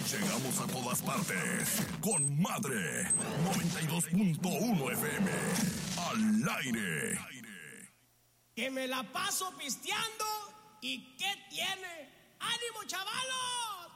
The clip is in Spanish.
Llegamos a todas partes con Madre 92.1 FM. Al aire. Que me la paso pisteando. ¿Y qué tiene? ¡Ánimo, chavalos!